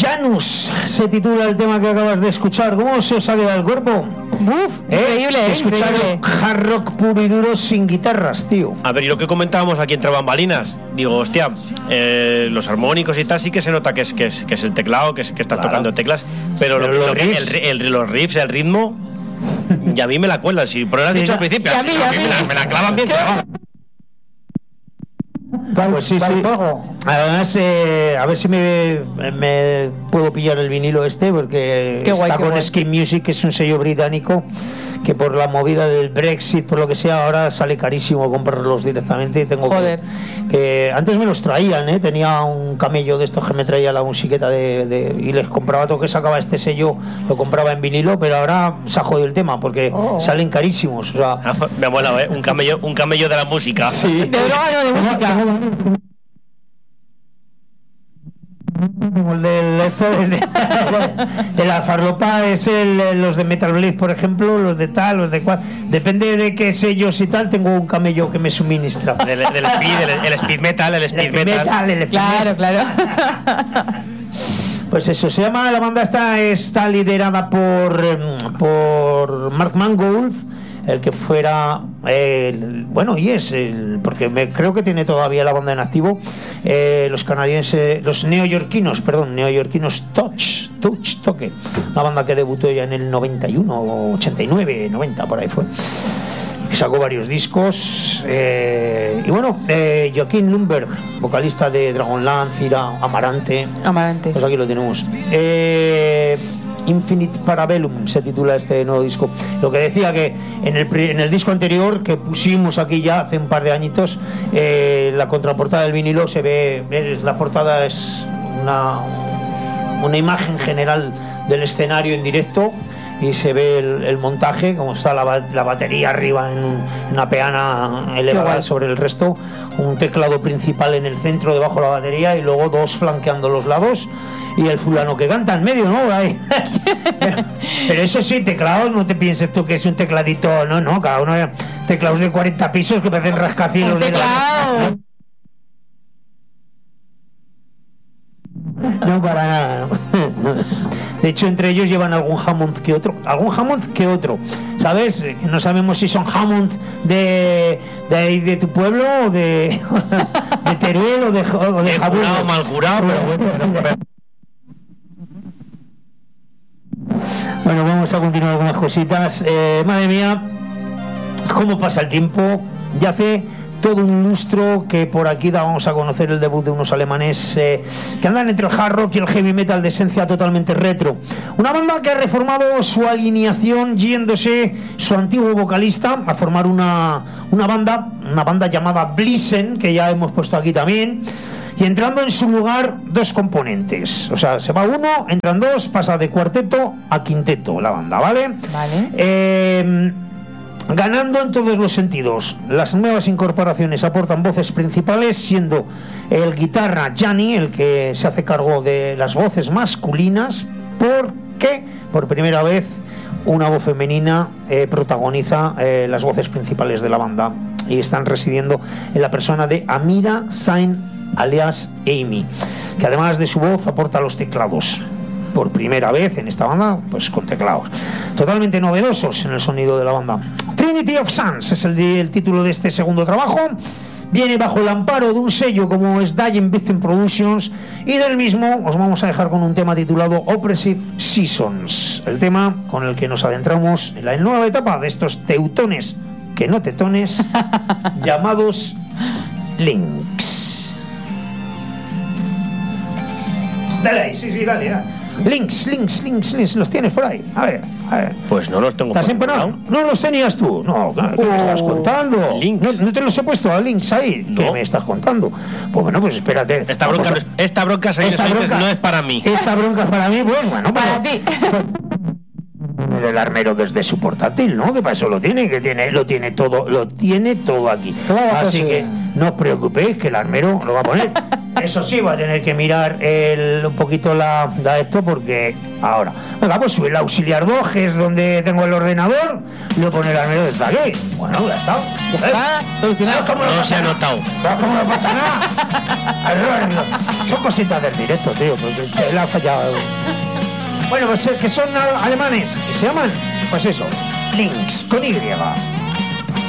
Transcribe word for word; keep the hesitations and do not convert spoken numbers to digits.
Janus se titula el tema que acabas de escuchar. ¿Cómo se os ha quedado el cuerpo? Uf, ¿Eh? increíble, Escuchar increíble. hard rock puro y duro sin guitarras, tío. A ver, y lo que comentábamos aquí entre bambalinas, digo, hostia, eh, los armónicos y tal sí que se nota que es que es, que es el teclado, que, es, que estás claro. tocando teclas, pero, pero lo, los, lo riffs. Que, el, el, los riffs, el ritmo, y a mí me la cuelan, sí, pero lo has sí, dicho no, al principio, a mí, sí, a a mí, mí me, la, me la clavan bien. Pues sí, sí. Además, eh, a ver si me, me puedo pillar el vinilo este, porque qué guay, está con guay. Skin Music, que es un sello británico, que por la movida del Brexit, por lo que sea, ahora sale carísimo comprarlos directamente. Tengo Joder. Que, que antes me los traían, ¿eh? Tenía un camello de estos que me traía la musiqueta de, de y les compraba todo que sacaba este sello, lo compraba en vinilo, pero ahora se ha jodido el tema porque oh. salen carísimos. O sea, me ha molado, ¿eh? Un camello, un camello de la música. Sí. De droga, no de música. El del, esto de, de, de la farlopa es el, los de Metal Blade, por ejemplo, los de tal, los de cual, depende de qué sellos y tal, tengo un camello que me suministra. Del, del speed, el, el speed metal, el speed, el speed metal. metal el speed claro, metal. claro. Pues eso, se llama, la banda esta está liderada por, por Mark Mangold, el que fuera el, bueno y es el, porque me, creo que tiene todavía la banda en activo, eh, los canadienses, los neoyorquinos, perdón, neoyorquinos Touch, Touch Toque, una banda que debutó ya en el noventa y uno, ochenta y nueve, noventa, por ahí fue, que sacó varios discos, eh, y bueno, eh, Joaquín Lundberg, vocalista de Dragonlance, Cira, Amarante, Amarante, pues aquí lo tenemos. eh Infinite Parabellum se titula este nuevo disco. Lo que decía que en el, en el disco anterior que pusimos aquí ya hace un par de añitos, eh, la contraportada del vinilo se ve, la portada es una, una imagen general del escenario en directo y se ve el, el montaje, como está la, la batería arriba en, un, en una peana elevada sobre el resto, un teclado principal en el centro debajo de la batería y luego dos flanqueando los lados y el fulano que canta en medio, ¿no? Ahí. pero, pero eso sí, teclados, no te pienses tú que es un tecladito, no, no, cada uno teclados de cuarenta pisos que parecen rascacielos de la... No, para nada, no. De hecho, entre ellos llevan algún Hammond que otro, algún Hammond que otro, ¿sabes? Que no sabemos si son Hammond de de ahí de tu pueblo o de de Teruel o de o de Jabón. Jurado, mal jurado, pero bueno. Pero... Bueno, vamos a continuar con las cositas. Eh, madre mía, cómo pasa el tiempo. Ya hace todo un lustro que por aquí vamos a conocer el debut de unos alemanes eh, que andan entre el hard rock y el heavy metal de esencia totalmente retro. Una banda que ha reformado su alineación yéndose su antiguo vocalista a formar una, una banda, una banda llamada Blitzen, que ya hemos puesto aquí también. Y entrando en su lugar dos componentes. O sea, se va uno, entran dos, pasa de cuarteto a quinteto la banda, ¿vale? Vale. Eh, ganando en todos los sentidos. Las nuevas incorporaciones aportan voces principales, siendo el guitarra Gianni el que se hace cargo de las voces masculinas, porque por primera vez una voz femenina eh, protagoniza eh, las voces principales de la banda. Y están residiendo en la persona de Amira Sain alias Amy, que además de su voz aporta los teclados por primera vez en esta banda, pues con teclados totalmente novedosos en el sonido de la banda. Trinity of Suns es el, el título de este segundo trabajo. Viene bajo el amparo de un sello como es Dying Victim Productions, y del mismo os vamos a dejar con un tema titulado Oppressive Seasons, el tema con el que nos adentramos en la nueva etapa de estos teutones que no tetones llamados Lynx. Dale ahí, sí, sí, dale, dale. Links, links, links, links, ¿los tienes por ahí? A ver, a ver. Pues no los tengo. ¿Estás empanado? No los tenías tú. No, ¿qué oh, me estás contando? Links. ¿No, no te los he puesto a links ahí? No. ¿Qué me estás contando? Pues bueno, pues espérate. Esta bronca, no es, esta bronca, señores oyentes, no es para mí. Esta bronca es para mí, pues bueno, para ti. El armero desde su portátil, ¿no? Que para eso lo tiene, que tiene, lo tiene todo, lo tiene todo aquí. Claro, así sí. que no os preocupéis que el armero lo va a poner. Eso sí, va a tener que mirar el, un poquito la, la esto porque ahora. Venga, pues sube el auxiliar dos, que es donde tengo el ordenador, lo pone el armero desde aquí. Bueno, ya está. Ya está, solucionado. ¿Cómo No se ha nada? notado. ¿Sabes cómo no pasa nada? Error, no. Son cositas del directo, tío, porque se le ha fallado. Bueno, pues que son alemanes y se llaman, pues eso, Lynx con Y.